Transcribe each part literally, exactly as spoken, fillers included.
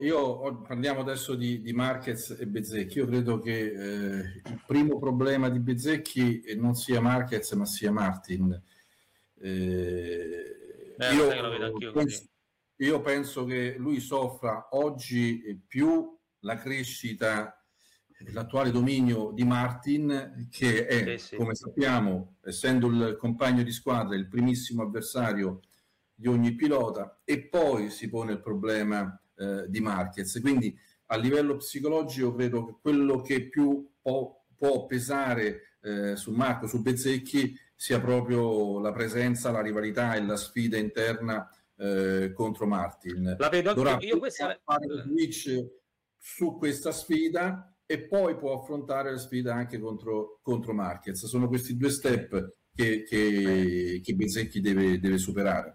io ho- parliamo adesso di, di Marquez e Bezzecchi. Io credo che eh, il primo problema di Bezzecchi non sia Marquez, ma sia Martin. Eh, Eh, lo sai che lo vedo io, anch'io penso, così. io penso che lui soffra oggi più la crescita, l'attuale dominio di Martin, che Sì, è, sì. come sappiamo, essendo il compagno di squadra, il primissimo avversario di ogni pilota, e poi si pone il problema eh, di Marquez. Quindi a livello psicologico credo che quello che più può, può pesare eh, su Marco, su Bezzecchi, sia proprio la presenza, la rivalità e la sfida interna eh, contro Martin. La vedo anch'io. Dovrà Io questa... fare un switch su questa sfida e poi può affrontare la sfida anche contro, contro Marquez. Sono questi due step che, che, che Bezzecchi deve, deve superare.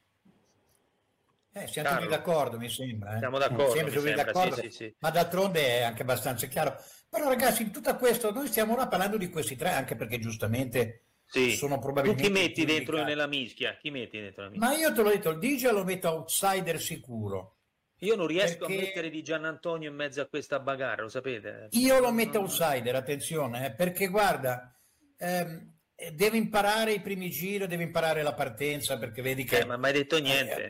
Eh, siamo tutti Carlo, d'accordo, mi sembra. Eh. siamo d'accordo, Siamo mi tutti sembra, sì, d'accordo, sì, sì. ma d'altronde è anche abbastanza chiaro. Però ragazzi, in tutto questo, noi stiamo ora parlando di questi tre, anche perché giustamente Sì. sono Tu probabilmente chi metti più dentro indicati. nella mischia? Chi metti dentro la mischia? Ma io te l'ho detto, il D J lo metto outsider sicuro. Io non riesco Perché a mettere di Giannantonio in mezzo a questa bagarre, lo sapete? io lo Non- metto non- outsider, attenzione, eh, perché guarda, ehm, eh, deve imparare i primi giri, deve imparare la partenza, perché vedi che... Eh, ma mai detto eh, niente.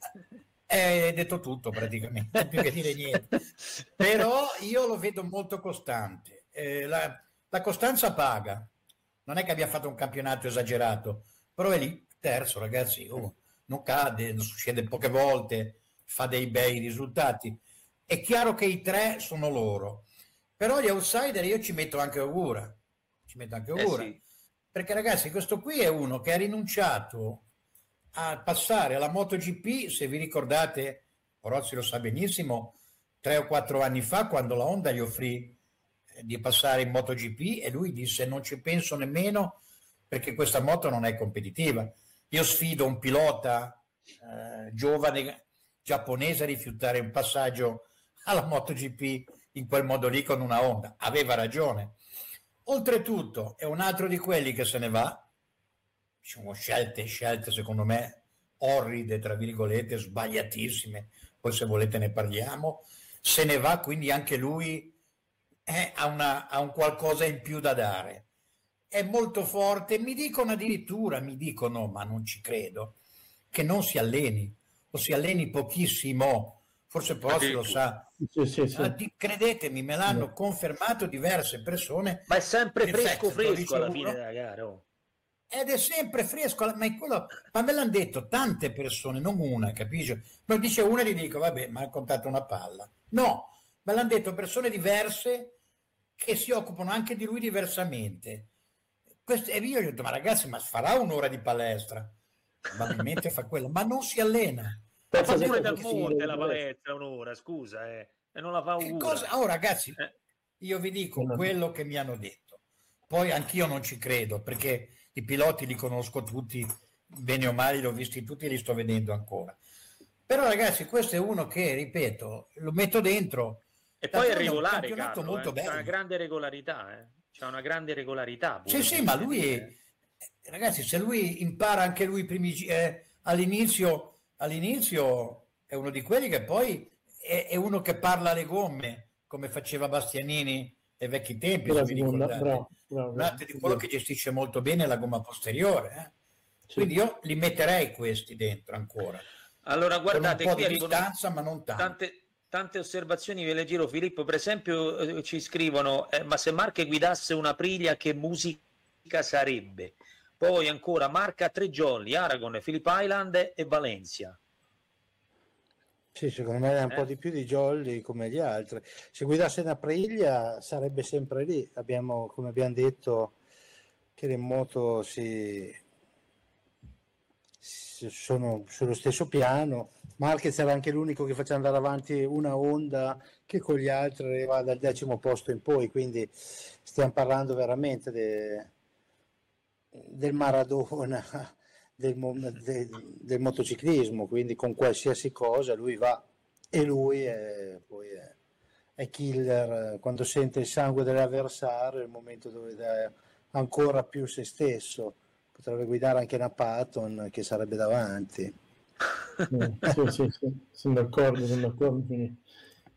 eh, hai detto tutto praticamente, più che dire niente. Però io lo vedo molto costante. Eh, la, la costanza paga. Non è che abbia fatto un campionato esagerato, però è lì, terzo, ragazzi, oh, non cade, non succede poche volte, fa dei bei risultati. È chiaro che i tre sono loro, però gli outsider io ci metto anche Augura, ci metto anche Eh Augura, sì. perché ragazzi questo qui è uno che ha rinunciato a passare alla MotoGP, se vi ricordate, Orozzi lo sa benissimo, tre o quattro anni fa quando la Honda gli offrì eh, di passare in MotoGP e lui disse non ci penso nemmeno perché questa moto non è competitiva. Io sfido un pilota eh, giovane giapponese a rifiutare un passaggio alla MotoGP in quel modo lì con una Honda. Aveva ragione. Oltretutto è un altro di quelli che se ne va. Ci sono scelte, scelte secondo me orride, tra virgolette, sbagliatissime. Poi se volete ne parliamo. Se ne va, quindi anche lui eh, ha, una, ha un qualcosa in più da dare. È molto forte. Mi dicono addirittura, mi dicono, ma non ci credo, che non si alleni o si alleni pochissimo. Forse Pozzi lo sa. Sì, sì, sì. Ah, di- credetemi, me l'hanno confermato diverse persone. Ma è sempre In fresco fact, te lo fresco alla dice fine uno, della gara. Oh. ed è sempre fresco, ma, è quello, ma me l'hanno detto tante persone, non una, capisci? Ma dice una e gli dico, vabbè, mi ha raccontato una palla. No, me l'hanno detto persone diverse che si occupano anche di lui diversamente. Questo, e io gli ho detto, ma ragazzi, ma farà un'ora di palestra? Probabilmente fa quello, ma non si allena. Ma Pensa fa se pure cosa dal si monte vede la adesso. palestra un'ora, scusa, eh. E non la fa Che Augura. cosa? Oh ragazzi, Eh. io vi dico No, no. quello che mi hanno detto. Poi anch'io non ci credo, perché i piloti li conosco tutti, bene o male li ho visti tutti e li sto vedendo ancora. Però ragazzi, questo è uno che, ripeto, lo metto dentro. E poi è D'altronde un regolare, campionato Carlo, molto eh. C'ha una bello. grande regolarità, eh. C'ha una grande regolarità Sì, pure, sì, mi ma viene a lui, dire, eh. eh, ragazzi, se lui impara anche lui i primi, gi- eh, all'inizio, all'inizio è uno di quelli che poi è, è uno che parla alle gomme, come faceva Bastianini ai vecchi tempi, se Bravo, vi bravo, ricordate. bravo, bravo, Un altro di quello che gestisce molto bene la gomma posteriore. eh. Sì. Quindi io li metterei questi dentro ancora. Allora, Con un guardate, po' qui di arrivano distanza, ma non tanto. tante, tante osservazioni, ve le giro, Filippo. Per esempio, eh, ci scrivono, eh, ma se Marche guidasse una Aprilia, che musica sarebbe? Poi ancora, Marca tre jolly, Aragon, Phillip Island e Valencia. Sì, secondo me è un Eh? po' di più di jolly come gli altri. Se guidasse una Aprilia sarebbe sempre lì. Abbiamo, come abbiamo detto, che le moto si, si- sono sullo stesso piano. Marquez era anche l'unico che faceva andare avanti una Honda che con gli altri arriva dal decimo posto in poi, quindi stiamo parlando veramente de- del Maradona del, mo- de- del motociclismo, quindi con qualsiasi cosa lui va e lui è, poi è, è killer. Quando sente il sangue dell'avversario è il momento dove dà ancora più se stesso. Potrebbe guidare anche una Patton che sarebbe davanti. sì, sì, sì, sono d'accordo, sono d'accordo. Quindi